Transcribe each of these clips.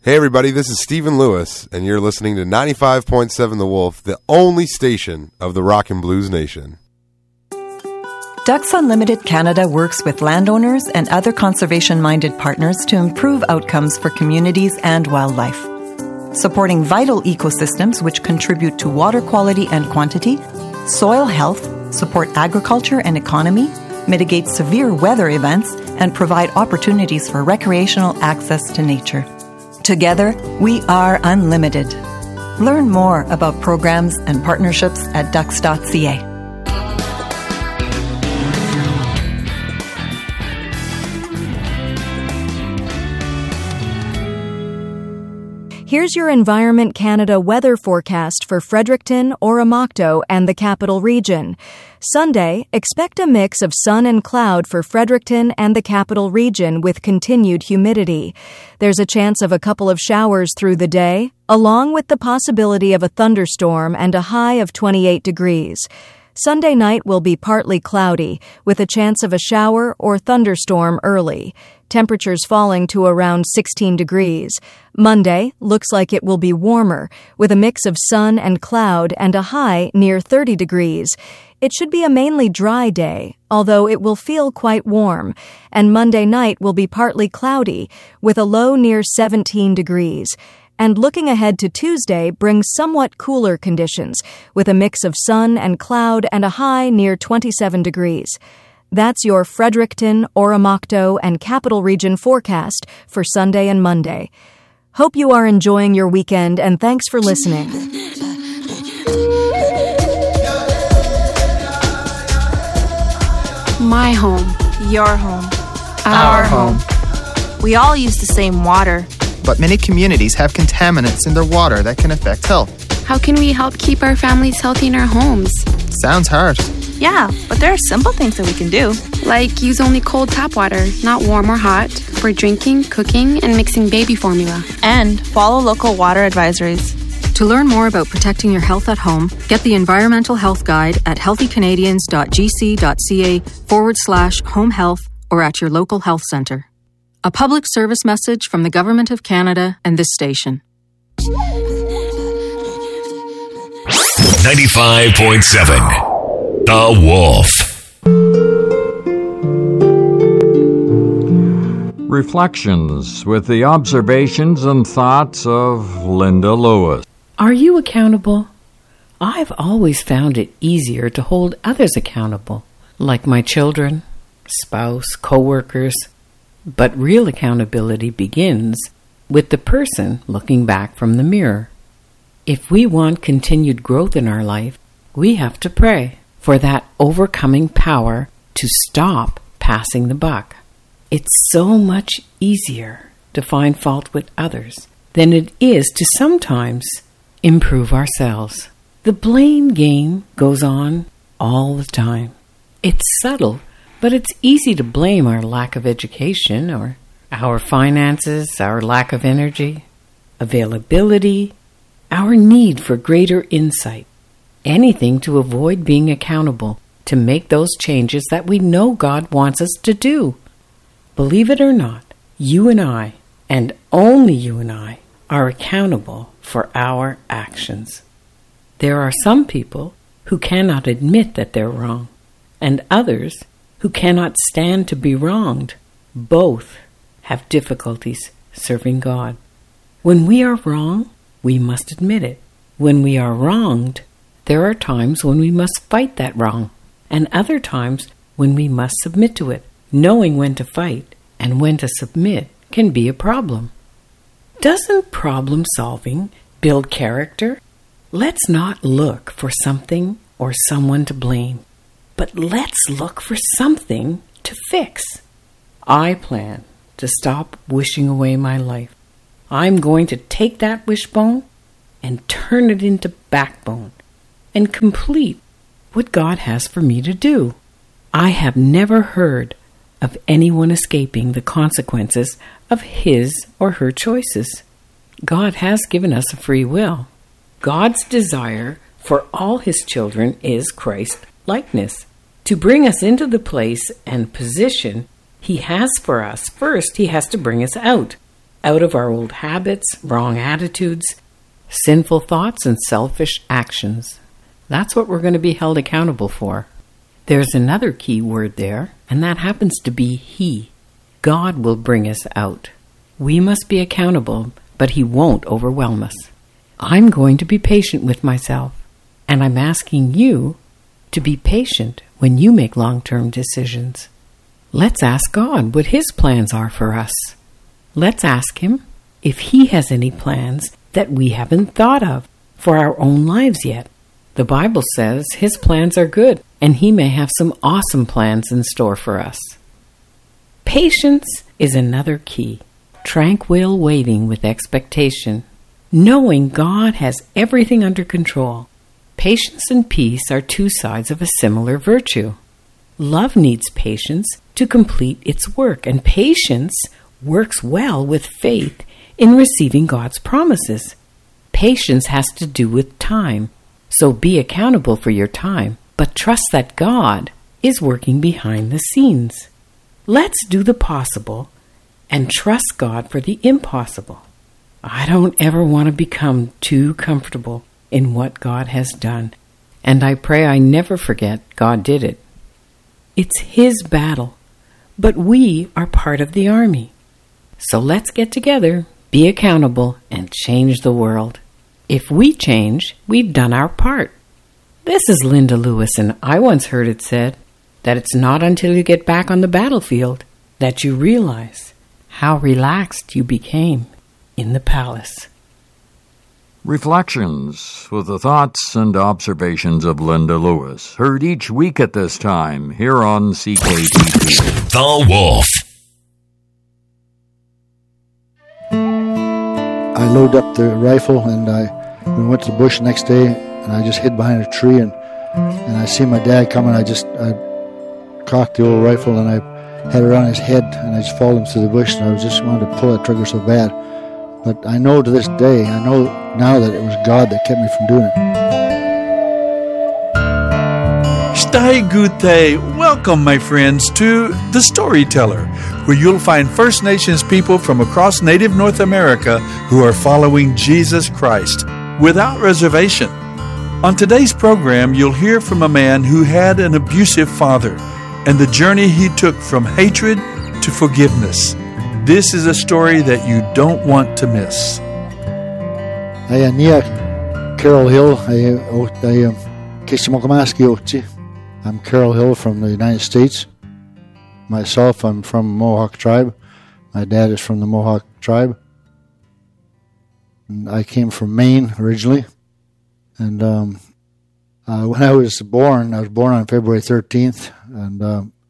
Hey everybody, this is Stephen Lewis, and you're listening to 95.7 The Wolf, the only station of the Rock and Blues Nation. Ducks Unlimited Canada works with landowners and other conservation-minded partners to improve outcomes for communities and wildlife. Supporting vital ecosystems which contribute to water quality and quantity, soil health, support agriculture and economy, mitigate severe weather events, and provide opportunities for recreational access to nature. Together, we are unlimited. Learn more about programs and partnerships at ducks.ca. Here's your Environment Canada weather forecast for Fredericton, Oromocto, and the Capital Region. Sunday, expect a mix of sun and cloud for Fredericton and the Capital Region with continued humidity. There's a chance of a couple of showers through the day, along with the possibility of a thunderstorm and a high of 28 degrees. Sunday night will be partly cloudy, with a chance of a shower or thunderstorm early. Temperatures falling to around 16 degrees. Monday looks like it will be warmer, with a mix of sun and cloud and a high near 30 degrees. It should be a mainly dry day, although it will feel quite warm, and Monday night will be partly cloudy, with a low near 17 degrees. And looking ahead to Tuesday brings somewhat cooler conditions, with a mix of sun and cloud and a high near 27 degrees. That's your Fredericton, Oromocto, and Capital Region forecast for Sunday and Monday. Hope you are enjoying your weekend, and thanks for listening. My home. Your home. Our home. We all use the same water. But many communities have contaminants in their water that can affect health. How can we help keep our families healthy in our homes? Sounds hard. Yeah, but there are simple things that we can do. Like use only cold tap water, not warm or hot, for drinking, cooking, and mixing baby formula. And follow local water advisories. To learn more about protecting your health at home, get the Environmental Health Guide at healthycanadians.gc.ca/home health or at your local health centre. A public service message from the Government of Canada and this station. 95.7 The Wolf. Reflections with the observations and thoughts of Linda Lewis. Are you accountable? I've always found it easier to hold others accountable, like my children, spouse, co-workers. But real accountability begins with the person looking back from the mirror. If we want continued growth in our life, we have to pray for that overcoming power to stop passing the buck. It's so much easier to find fault with others than it is to sometimes improve ourselves. The blame game goes on all the time. It's subtle, but it's easy to blame our lack of education or our finances, our lack of energy, availability, our need for greater insight, anything to avoid being accountable to make those changes that we know God wants us to do. Believe it or not, you and I, and only you and I, are accountable for our actions. There are some people who cannot admit that they're wrong, and others who cannot stand to be wronged. Both have difficulties serving God. When we are wrong, we must admit it. When we are wronged, there are times when we must fight that wrong, and other times when we must submit to it. Knowing when to fight and when to submit can be a problem. Doesn't problem solving build character? Let's not look for something or someone to blame, but let's look for something to fix. I plan to stop wishing away my life. I'm going to take that wishbone and turn it into backbone and complete what God has for me to do. I have never heard of anyone escaping the consequences of his or her choices. God has given us a free will. God's desire for all his children is Christ-likeness. To bring us into the place and position he has for us, first he has to bring us out. out of our old habits, wrong attitudes, sinful thoughts, and selfish actions. That's what we're going to be held accountable for. There's another key word there, and that happens to be He. God will bring us out. We must be accountable, but He won't overwhelm us. I'm going to be patient with myself, and I'm asking you to be patient when you make long-term decisions. Let's ask God what His plans are for us. Let's ask Him if He has any plans that we haven't thought of for our own lives yet. The Bible says His plans are good, and He may have some awesome plans in store for us. Patience is another key. Tranquil waiting with expectation, knowing God has everything under control. Patience and peace are two sides of a similar virtue. Love needs patience to complete its work, and patience works well with faith in receiving God's promises. Patience has to do with time, so be accountable for your time, but trust that God is working behind the scenes. Let's do the possible and trust God for the impossible. I don't ever want to become too comfortable in what God has done, and I pray I never forget God did it. It's His battle, but we are part of the army. So let's get together, be accountable, and change the world. If we change, we've done our part. This is Linda Lewis, and I once heard it said that it's not until you get back on the battlefield that you realize how relaxed you became in the palace. Reflections with the thoughts and observations of Linda Lewis, heard each week at this time here on CKTP. The Wolf. I loaded up the rifle and we went to the bush the next day, and I just hid behind a tree, and I see my dad coming. I cocked the old rifle and I had it on his head, and I just followed him through the bush, and I was just wanted to pull that trigger so bad. But I know to this day, I know now that it was God that kept me from doing it. Stai Gute, welcome my friends to The Storyteller, where you'll find First Nations people from across Native North America who are following Jesus Christ without reservation. On today's program, you'll hear from a man who had an abusive father and the journey he took from hatred to forgiveness. This is a story that you don't want to miss. I am Carol Hill. I'm Carol Hill from the United States. Myself, I'm from Mohawk tribe. My dad is from the Mohawk tribe. And I came from Maine originally. And when I was born on February 13th, and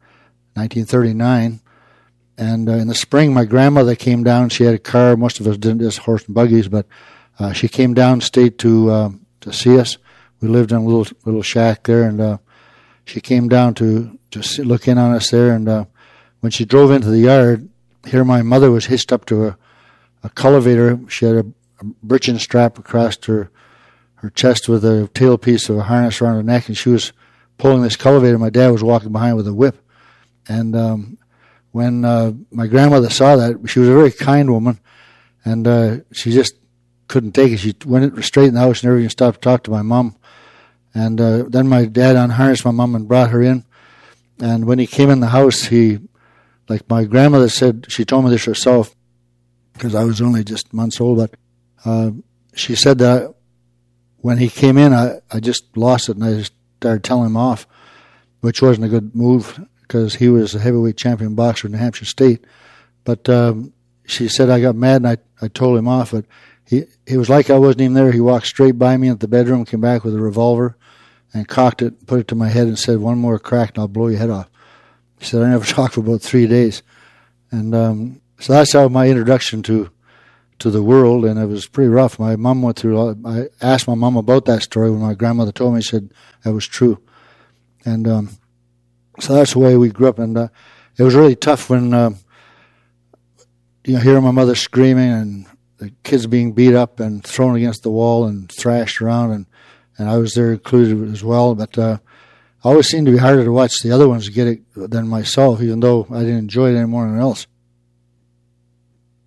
1939. And in the spring, my grandmother came down. She had a car. Most of us didn't, just horse and buggies, but she came down state to see us. We lived in a little shack there, and she came down to look in on us there. And when she drove into the yard, here my mother was hitched up to a cultivator. She had a breeching strap across her chest with a tailpiece of a harness around her neck, and she was pulling this cultivator. My dad was walking behind with a whip. And when my grandmother saw that, she was a very kind woman, and she just couldn't take it. She went straight in the house and never even stopped to talk to my mom. And then my dad unharnessed my mom and brought her in. And when he came in the house, like my grandmother said, she told me this herself, because I was only just months old, but she said that when he came in, I just lost it, and I just started telling him off, which wasn't a good move, because he was a heavyweight champion boxer in New Hampshire State. But she said I got mad, and I told him off. But he was like I wasn't even there. He walked straight by me into the bedroom, came back with a revolver, and cocked it, put it to my head, and said, "One more crack, and I'll blow your head off." He said, "I never talked for about 3 days." And so that's how my introduction to the world, and it was pretty rough. My mom went through. I asked my mom about that story when my grandmother told me. She said that was true, and so that's the way we grew up. And it was really tough when hearing my mother screaming and the kids being beat up and thrown against the wall and thrashed around, and I was there included as well. But I always seemed to be harder to watch the other ones get it than myself, even though I didn't enjoy it any more than else.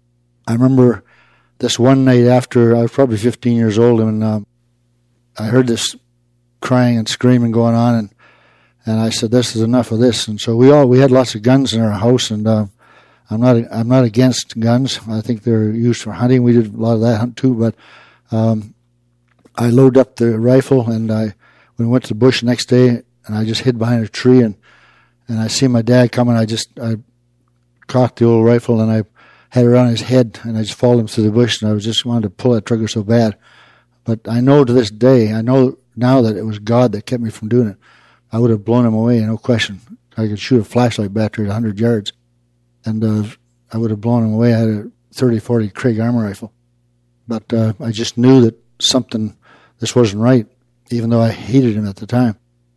I remember this one night after I was probably 15 years old, and I heard this crying and screaming going on, and I said, "This is enough of this." And so we had lots of guns in our house, and I'm not against guns. I think they're used for hunting. We did a lot of that hunt too, but I loaded up the rifle, and when we went to the bush the next day, and I just hid behind a tree, and I see my dad coming. I cocked the old rifle, and I had it around his head, and I just followed him through the bush, and I was just wanted to pull that trigger so bad. But I know to this day, I know now that it was God that kept me from doing it. I would have blown him away, no question. I could shoot a flashlight battery at 100 yards, and I would have blown him away. I had a 30-40 Craig Armor rifle. But I just knew that this wasn't right, even though I hated him at the time.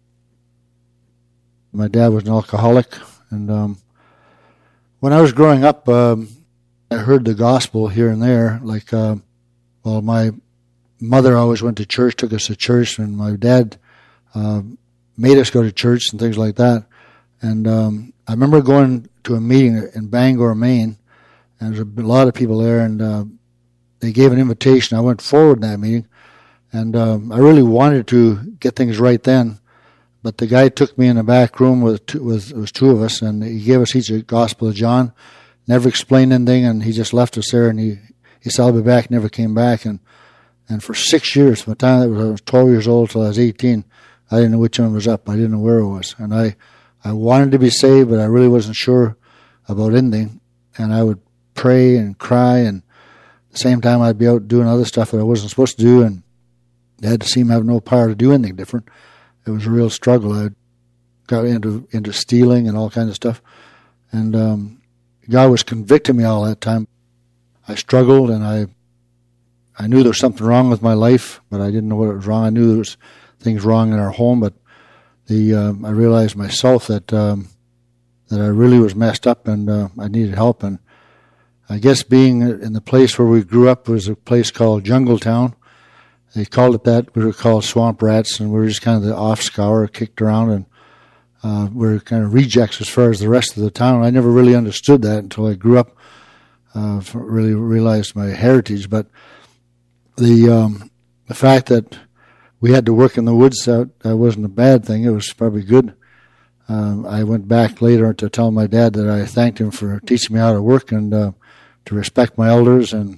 My dad was an alcoholic, and when I was growing up, I heard the gospel here and there. Like, my mother always went to church, took us to church, and my dad made us go to church and things like that. And I remember going to a meeting in Bangor, Maine, and there was a lot of people there, and they gave an invitation. I went forward in that meeting, and I really wanted to get things right then. But the guy took me in the back room it was two of us, and he gave us each a Gospel of John. Never explained anything, and he just left us there, and he said, "I'll be back," never came back. And for 6 years, from the time I was 12 years old till I was 18, I didn't know which one was up. I didn't know where it was. And I wanted to be saved, but I really wasn't sure about anything. And I would pray and cry, and at the same time I'd be out doing other stuff that I wasn't supposed to do, and I had to seem to have no power to do anything different. It was a real struggle. I got into stealing and all kinds of stuff. And God was convicting me all that time. I struggled, and I knew there was something wrong with my life, but I didn't know what was wrong. I knew there was things wrong in our home, but I realized myself that I really was messed up, and I needed help. And I guess being in the place where we grew up was a place called Jungletown. They called it that. We were called swamp rats, and we were just kind of the off-scour, kicked around, and we were kind of rejects as far as the rest of the town. I never really understood that until I grew up, really realized my heritage. But the fact that we had to work in the woods, that wasn't a bad thing. It was probably good. I went back later to tell my dad that I thanked him for teaching me how to work and to respect my elders and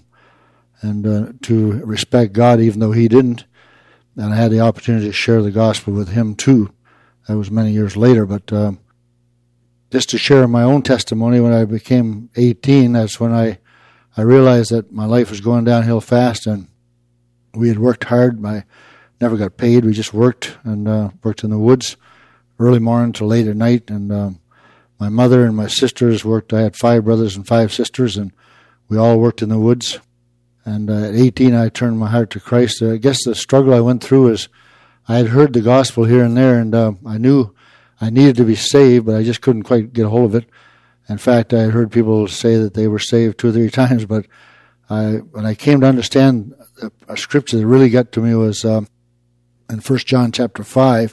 to respect God, even though he didn't. And I had the opportunity to share the gospel with him too. That was many years later. But just to share my own testimony, when I became 18, that's when I realized that my life was going downhill fast, and we had worked hard. I never got paid. We just worked and worked in the woods early morning till late at night. And my mother and my sisters worked. I had 5 brothers and 5 sisters, and we all worked in the woods. And at 18, I turned my heart to Christ. I guess the struggle I went through is I had heard the gospel here and there, and I knew I needed to be saved, but I just couldn't quite get a hold of it. In fact, I had heard people say that they were saved 2 or 3 times, but when I came to understand a scripture that really got to me was in 1 John chapter 5.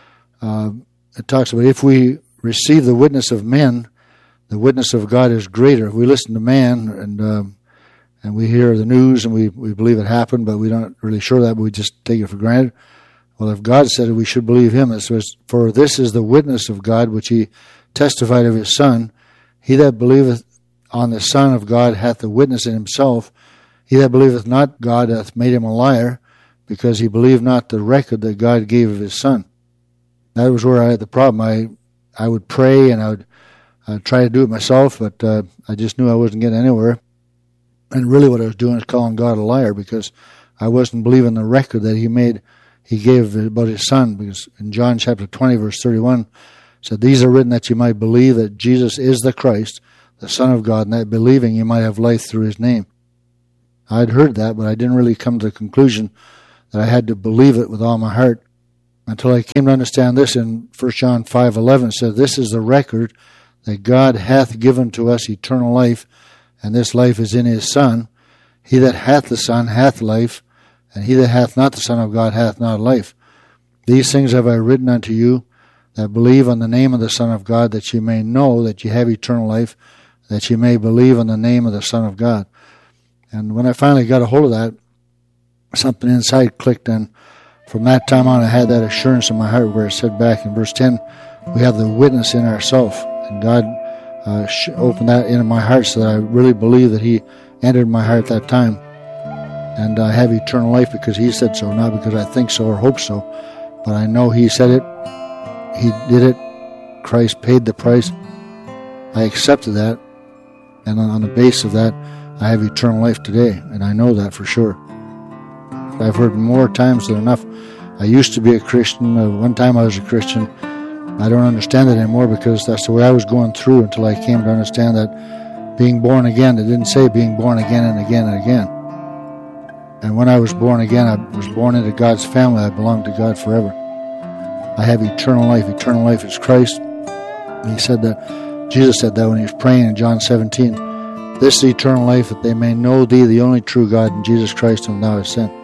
It talks about if we receive the witness of men, the witness of God is greater. If we listen to man and we hear the news and we believe it happened, but we're not really sure of that, but we just take it for granted. Well, if God said it, we should believe him. It says, "For this is the witness of God, which he testified of his Son. He that believeth on the Son of God hath the witness in himself. He that believeth not God hath made him a liar, because he believed not the record that God gave of his Son." That was where I had the problem. I would pray, and I'd try to do it myself, but I just knew I wasn't getting anywhere. And really what I was doing is calling God a liar, because I wasn't believing the record that he gave about his Son. Because in John chapter 20, verse 31, it said, "These are written that you might believe that Jesus is the Christ, the Son of God, and that believing you might have life through his name." I'd heard that, but I didn't really come to the conclusion that I had to believe it with all my heart until I came to understand this in 1 John 5:11. It said, "This is the record that God hath given to us eternal life, and this life is in his Son. He that hath the Son hath life, and he that hath not the Son of God hath not life. These things have I written unto you that believe on the name of the Son of God, that ye may know that ye have eternal life, that ye may believe on the name of the Son of God." And when I finally got a hold of that, something inside clicked, and from that time on I had that assurance in my heart where it said back in verse 10, we have the witness in ourselves. And God opened that into my heart so that I really believe that He entered my heart that time. And I have eternal life because He said so, not because I think so or hope so. But I know He said it. He did it. Christ paid the price. I accepted that. And on the basis of that, I have eternal life today. And I know that for sure. I've heard more times than enough. I used to be a Christian. One time I was a Christian. I don't understand it anymore because that's the way I was going through until I came to understand that being born again, it didn't say being born again and again and again. And when I was born again, I was born into God's family. I belong to God forever. I have eternal life. Eternal life is Christ. And He said that, Jesus said that when He was praying in John 17. This is eternal life, that they may know Thee, the only true God, and Jesus Christ whom Thou hast sent.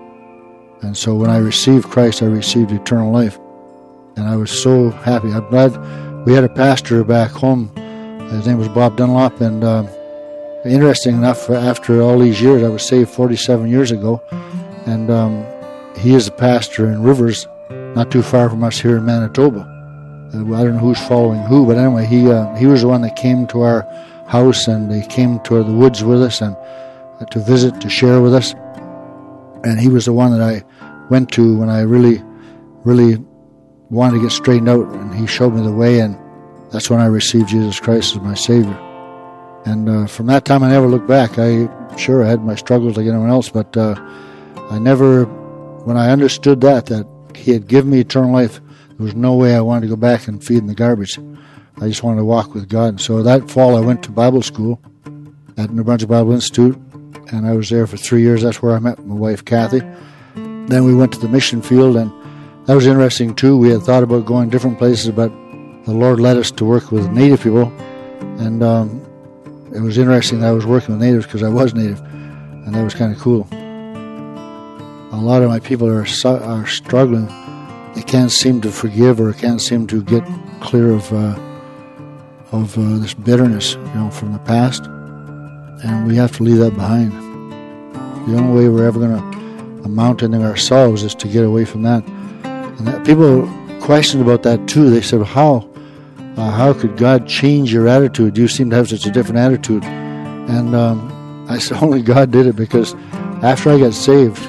And so when I received Christ, I received eternal life. And I was so happy. I'm glad we had a pastor back home. His name was Bob Dunlop. And interesting enough, after all these years, I was saved 47 years ago. And he is a pastor in Rivers, not too far from us here in Manitoba. I don't know who's following who, but anyway, he was the one that came to our house, and he came to the woods with us and to visit, to share with us. And he was the one that I went to when I really, really wanted to get straightened out, and he showed me the way, and that's when I received Jesus Christ as my Savior. And from that time, I never looked back. I had my struggles like anyone else, but I never, when I understood that He had given me eternal life, there was no way I wanted to go back and feed in the garbage. I just wanted to walk with God. And so that fall, I went to Bible school at New Brunswick Bible Institute, and I was there for 3 years. That's where I met my wife, Kathy. Then we went to the mission field, and that was interesting too. We had thought about going different places, but the Lord led us to work with Native people, and it was interesting that I was working with Natives because I was Native, and that was kind of cool. A lot of my people are struggling. They can't seem to forgive or can't seem to get clear of this bitterness, from the past, and we have to leave that behind. The only way we're ever going to amount anything ourselves is to get away from that. And that, people questioned about that too. They said, how could God change your attitude? You seem to have such a different attitude. And I said, only God did it, because after I got saved,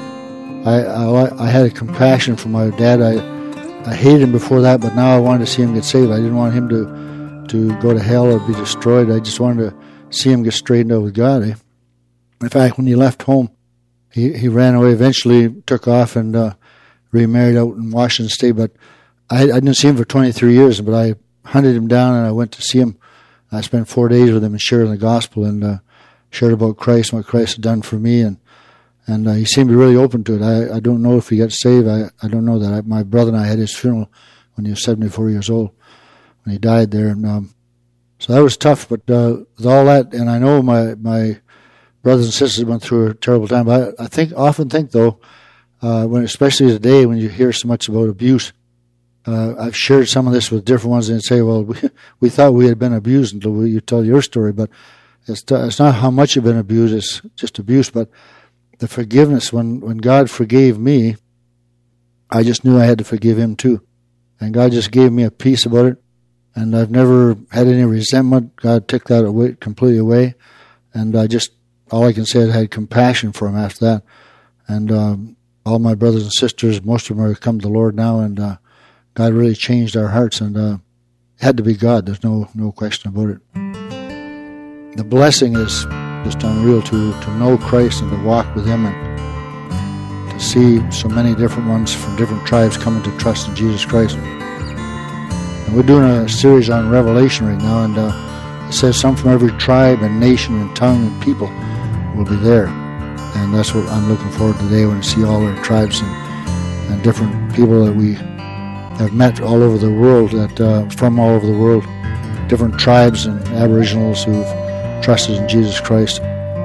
I had a compassion for my dad. I hated him before that, but now I wanted to see him get saved. I didn't want him to go to hell or be destroyed. I just wanted to see him get straightened out with God. In fact, when he left home, he ran away, eventually took off and remarried out in Washington State. But I didn't see him for 23 years, but I hunted him down and I went to see him. I spent 4 days with him and shared the gospel and shared about Christ and what Christ had done for me. And he seemed to be really open to it. I don't know if he got saved. I don't know that. My brother and I had his funeral when he was 74 years old, when he died there. And so that was tough. But with all that, and I know my brothers and sisters went through a terrible time. But I often think though, when especially today when you hear so much about abuse, I've shared some of this with different ones and say, well, we thought we had been abused until you tell your story. But it's not how much you've been abused, it's just abuse. But the forgiveness, when God forgave me, I just knew I had to forgive him too. And God just gave me a peace about it. And I've never had any resentment. God took that away, completely away. And all I can say is I had compassion for him after that. And all my brothers and sisters, most of them have come to the Lord now. And God really changed our hearts. And it had to be God. There's no question about it. The blessing is just unreal to know Christ and to walk with him and to see so many different ones from different tribes coming to trust in Jesus Christ. And we're doing a series on Revelation right now, and it says some from every tribe and nation and tongue and people will be there. And that's what I'm looking forward to today, when I see all our tribes and different people that we have met all over the world, from all over the world, different tribes and aboriginals who've trusted in Jesus Christ.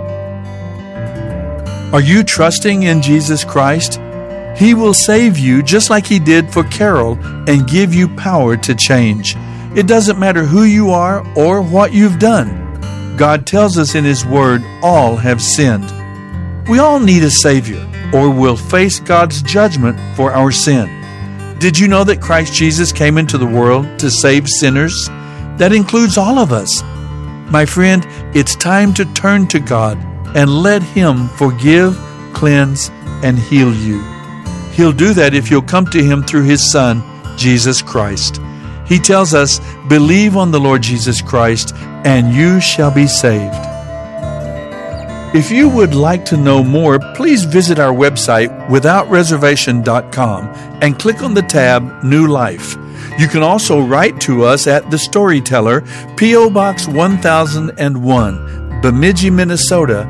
Are you trusting in Jesus Christ? He will save you just like he did for Carol and give you power to change. It doesn't matter who you are or what you've done. God tells us in His Word, all have sinned. We all need a Savior, or will face God's judgment for our sin. Did you know that Christ Jesus came into the world to save sinners? That includes all of us. My friend, it's time to turn to God and let Him forgive, cleanse, and heal you. He'll do that if you'll come to Him through His Son, Jesus Christ. He tells us, believe on the Lord Jesus Christ, and you shall be saved. If you would like to know more, please visit our website, withoutreservation.com, and click on the tab New Life. You can also write to us at The Storyteller, P.O. Box 1001, Bemidji, Minnesota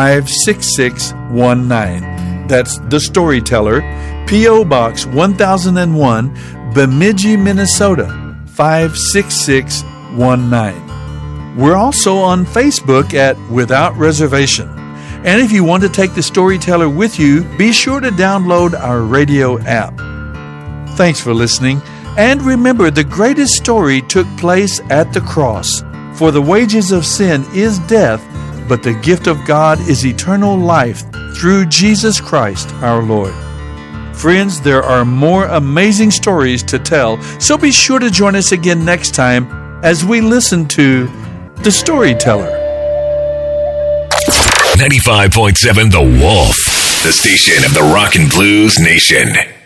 56619. That's The Storyteller, P.O. Box 1001, Bemidji, Minnesota 56619. We're also on Facebook at Without Reservation. And if you want to take the Storyteller with you, be sure to download our radio app. Thanks for listening. And remember, the greatest story took place at the cross. For the wages of sin is death, but the gift of God is eternal life through Jesus Christ our Lord. Friends, there are more amazing stories to tell, so be sure to join us again next time as we listen to The Storyteller. 95.7 The Wolf, the station of the Rock and Blues Nation.